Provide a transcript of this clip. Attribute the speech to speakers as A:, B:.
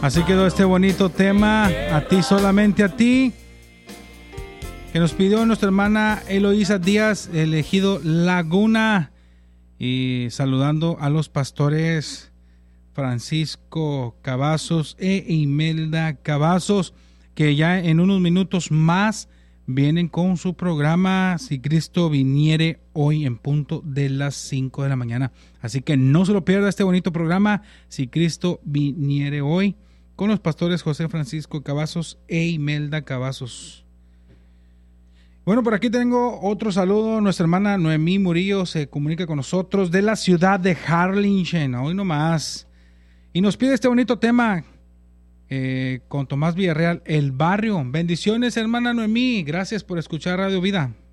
A: Así quedó este bonito tema, A ti, solamente a ti, que nos pidió nuestra hermana Eloísa Díaz, elegido Laguna, y saludando a los pastores Francisco Cavazos e Imelda Cavazos, que ya en unos minutos más vienen con su programa Si Cristo Viniere hoy en punto de las 5 de la mañana. Así que no se lo pierda este bonito programa Si Cristo Viniere hoy, con los pastores José Francisco Cavazos e Imelda Cavazos. Bueno, por aquí tengo otro saludo. Nuestra hermana Noemí Murillo se comunica con nosotros de la ciudad de Harlingen, hoy nomás, y nos pide este bonito tema con Tomás Villarreal, El Barrio. Bendiciones, hermana Noemí. Gracias por escuchar Radio Vida.